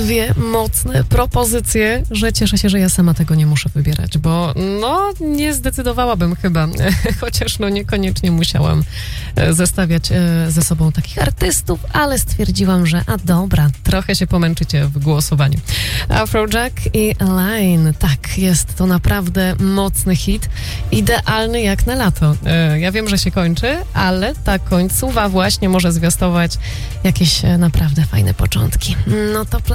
Dwie mocne propozycje, że cieszę się, że ja sama tego nie muszę wybierać, bo nie zdecydowałabym chyba, chociaż niekoniecznie musiałam zestawiać ze sobą takich artystów, ale stwierdziłam, że dobra, trochę się pomęczycie w głosowaniu. Afrojack i Line, tak, jest to naprawdę mocny hit, idealny jak na lato. Ja wiem, że się kończy, ale ta końcówa właśnie może zwiastować jakieś naprawdę fajne początki. No to